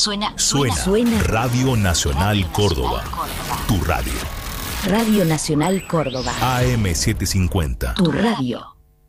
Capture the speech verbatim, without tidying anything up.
Suena, Suena. Suena. Radio Nacional Córdoba. Tu radio. Radio Nacional Córdoba. A M setecientos cincuenta. Tu radio.